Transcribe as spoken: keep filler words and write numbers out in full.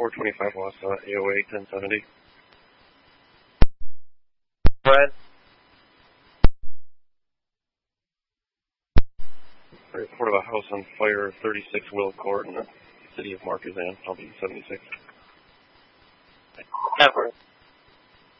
four twenty-five Wausau, A O A ten seventy. Brad? Report of a house on fire, thirty-six Will Court in the city of Marquezan, L B seventy-six. Never.